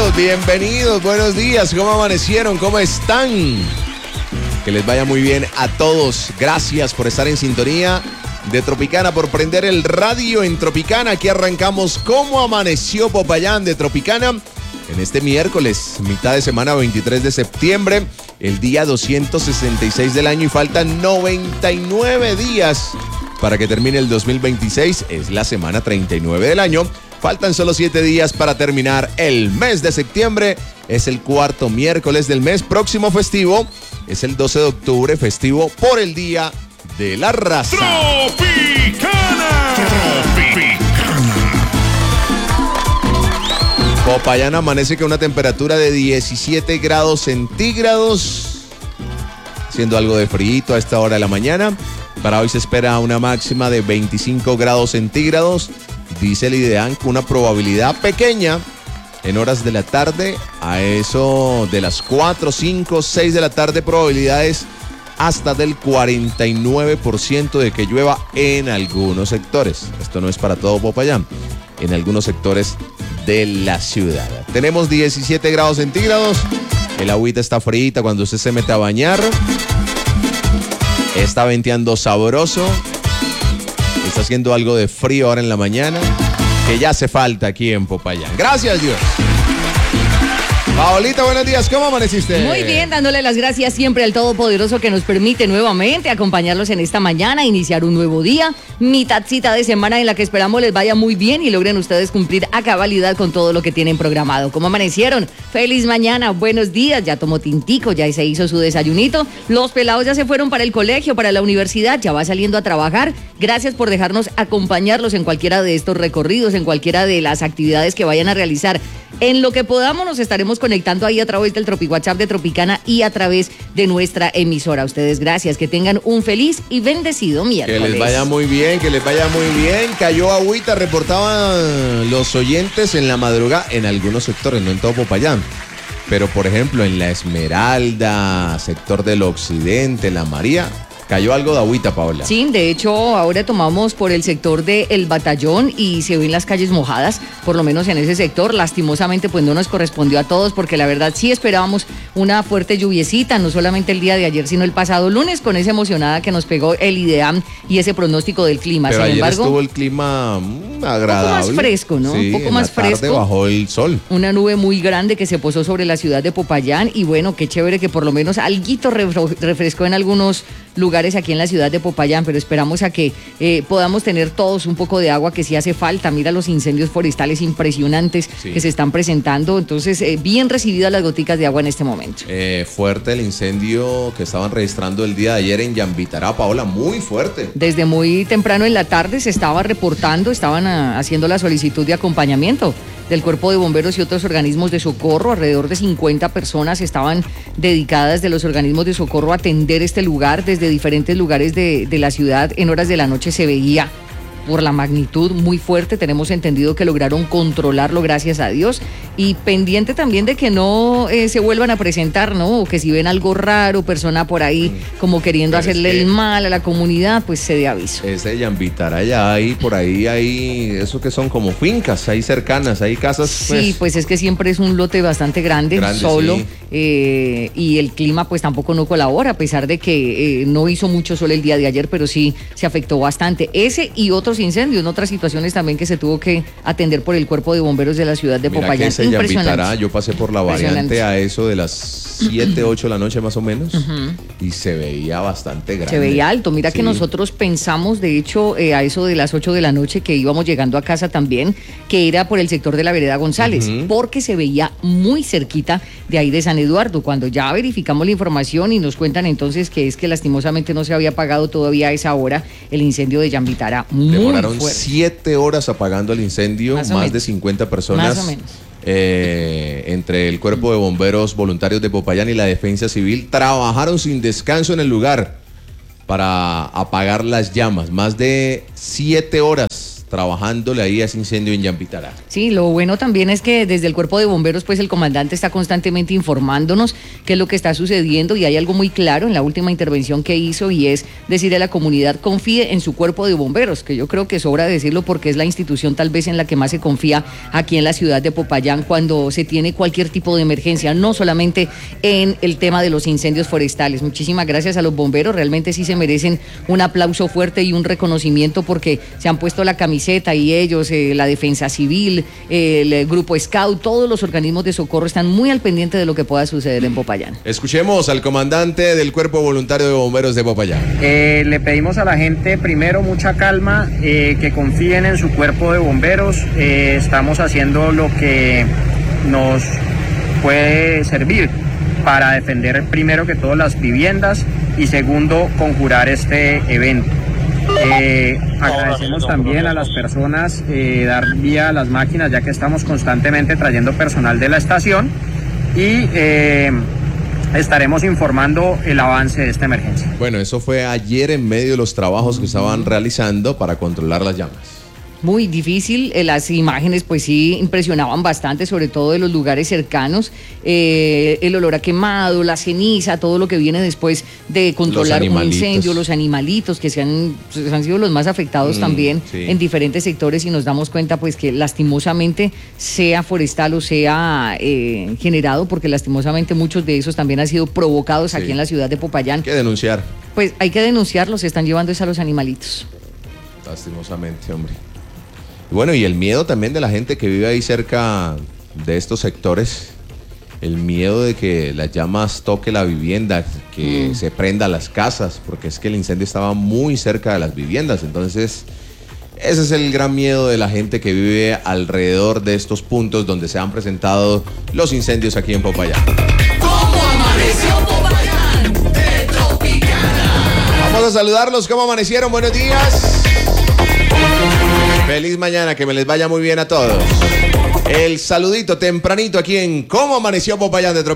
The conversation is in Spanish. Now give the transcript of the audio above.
bienvenidos, buenos días, ¿cómo amanecieron? ¿Cómo están? Que les vaya muy bien a todos. Gracias por estar en sintonía de Tropicana, por prender el radio en Tropicana. Aquí arrancamos cómo amaneció Popayán de Tropicana en este miércoles, mitad de semana, 23 de septiembre, el día 266 del año y faltan 99 días para que termine el 2026. Es la semana 39 del año. Faltan solo 7 días para terminar el mes de septiembre. Es el cuarto miércoles del mes. Próximo festivo es el 12 de octubre, festivo por el Día de la Raza. ¡Tropicana! Popayán amanece con una temperatura de 17 grados centígrados, siendo algo de frío a esta hora de la mañana. Para hoy se espera una máxima de 25 grados centígrados. Dice el IDEAN con una probabilidad pequeña en horas de la tarde, a eso de las 4, 5, 6 de la tarde, probabilidades hasta del 49% de que llueva en algunos sectores. Esto no es para todo Popayán, en algunos sectores de la ciudad. Tenemos 17 grados centígrados, el agüita está fríita cuando usted se mete a bañar, está venteando sabroso. Está haciendo algo de frío ahora en la mañana, que ya hace falta aquí en Popayán. Gracias, Dios. Paolita, buenos días, ¿cómo amaneciste? Muy bien, dándole las gracias siempre al Todopoderoso que nos permite nuevamente acompañarlos en esta mañana, iniciar un nuevo día, mitadcita de semana en la que esperamos les vaya muy bien y logren ustedes cumplir a cabalidad con todo lo que tienen programado. ¿Cómo amanecieron? Feliz mañana, buenos días, ya tomó tintico, ya se hizo su desayunito, los pelados ya se fueron para el colegio, para la universidad, ya va saliendo a trabajar. Gracias por dejarnos acompañarlos en cualquiera de estos recorridos, en cualquiera de las actividades que vayan a realizar. En lo que podamos nos estaremos conectando ahí a través del Tropi WhatsApp de Tropicana y a través de nuestra emisora. A ustedes gracias, que tengan un feliz y bendecido miércoles. Que les vaya muy bien, que les vaya muy bien. Cayó agüita, reportaban los oyentes en la madrugada, en algunos sectores, no en todo Popayán. Pero por ejemplo en La Esmeralda, sector del occidente, La María, cayó algo de agüita, Paola. Sí, de hecho, ahora tomamos por el sector del Batallón y se ven las calles mojadas, por lo menos en ese sector. Lastimosamente, pues no nos correspondió a todos, porque la verdad sí esperábamos una fuerte lluviecita, no solamente el día de ayer, sino el pasado lunes, con esa emocionada que nos pegó el IDEAM y ese pronóstico del clima. Pero sin ayer embargo, estuvo el clima agradable. Un poco más fresco, ¿no? Sí, un poco en más la tarde fresco. bajó el sol. Una nube muy grande que se posó sobre la ciudad de Popayán y bueno, qué chévere que por lo menos alguito refrescó en algunos lugares aquí en la ciudad de Popayán, pero esperamos a que podamos tener todos un poco de agua que sí hace falta. Mira los incendios forestales impresionantes que se están presentando, entonces bien recibidas las goticas de agua en este momento. Fuerte el incendio que estaban registrando el día de ayer en Yambitará, Paola, muy fuerte. Desde muy temprano en la tarde se estaba reportando, estaban haciendo la solicitud de acompañamiento del Cuerpo de Bomberos y otros organismos de socorro. Alrededor de 50 personas estaban dedicadas de los organismos de socorro a atender este lugar desde diferentes lugares de la ciudad. En horas de la noche se veía por la magnitud muy fuerte. Tenemos entendido que lograron controlarlo, gracias a Dios. Y pendiente también de que no se vuelvan a presentar, ¿no? O que si ven algo raro, persona por ahí como queriendo hacerle el mal a la comunidad, pues se dé aviso. Ese Yambitará ya hay, por ahí hay, eso que son como fincas, ahí cercanas, hay casas. Sí, pues es que siempre es un lote bastante grande solo. Sí. Y el clima pues tampoco no colabora, a pesar de que no hizo mucho sol el día de ayer, pero sí se afectó bastante. Ese y otros incendios, otras situaciones también que se tuvo que atender por el Cuerpo de Bomberos de la ciudad de Popayán. Impresionante. Yo pasé por la variante a eso de las 7, 8 de la noche más o menos, y se veía bastante grande. Se veía alto. Mira que nosotros pensamos, de hecho, a eso de las 8 de la noche que íbamos llegando a casa también, que era por el sector de la Vereda González, porque se veía muy cerquita de ahí de San Eduardo. Cuando ya verificamos la información y nos cuentan entonces que es que lastimosamente no se había apagado todavía a esa hora el incendio de Yambitará. Demoraron 7 horas apagando el incendio, más de 50 personas. Más o menos. Entre el Cuerpo de Bomberos Voluntarios de Popayán y la Defensa Civil trabajaron sin descanso en el lugar para apagar las llamas. Más de 7 horas trabajándole ahí a ese incendio en Yampitará. Sí, lo bueno también es que desde el Cuerpo de Bomberos, pues el comandante está constantemente informándonos qué es lo que está sucediendo, y hay algo muy claro en la última intervención que hizo, y es decirle a la comunidad: confíe en su Cuerpo de Bomberos, que yo creo que sobra decirlo porque es la institución tal vez en la que más se confía aquí en la ciudad de Popayán cuando se tiene cualquier tipo de emergencia, no solamente en el tema de los incendios forestales. Muchísimas gracias a los bomberos, realmente sí se merecen un aplauso fuerte y un reconocimiento porque se han puesto la camiseta, y ellos, la Defensa Civil, el Grupo Scout, todos los organismos de socorro están muy al pendiente de lo que pueda suceder en Popayán. Escuchemos al comandante del Cuerpo Voluntario de Bomberos de Popayán. Le pedimos a la gente primero mucha calma, que confíen en su Cuerpo de Bomberos. Estamos haciendo lo que nos puede servir para defender primero que todo las viviendas y segundo conjurar este evento. Agradecemos también a las personas dar vía a las máquinas, ya que estamos constantemente trayendo personal de la estación, y estaremos informando el avance de esta emergencia. Bueno, eso fue ayer en medio de los trabajos que estaban realizando para controlar las llamas. Muy difícil, las imágenes pues sí impresionaban bastante, sobre todo de los lugares cercanos, el olor a quemado, la ceniza, todo lo que viene después de controlar un incendio, los animalitos que han sido los más afectados también, sí, en diferentes sectores, y nos damos cuenta pues que lastimosamente, sea forestal o sea generado, porque lastimosamente muchos de esos también han sido provocados, sí, aquí en la ciudad de Popayán. Hay que denunciar. Pues hay que denunciarlos, se están llevando a los animalitos. Lastimosamente, hombre. Bueno, y el miedo también de la gente que vive ahí cerca de estos sectores, el miedo de que las llamas toque la vivienda, que se prenda las casas, porque es que el incendio estaba muy cerca de las viviendas. Entonces, ese es el gran miedo de la gente que vive alrededor de estos puntos donde se han presentado los incendios aquí en Popayán. ¿Cómo amaneció Popayán? De Tropicana. Vamos a saludarlos. ¿Cómo amanecieron? Buenos días. Feliz mañana, que me les vaya muy bien a todos. El saludito tempranito aquí en ¿Cómo amaneció Popayán de Tropicana?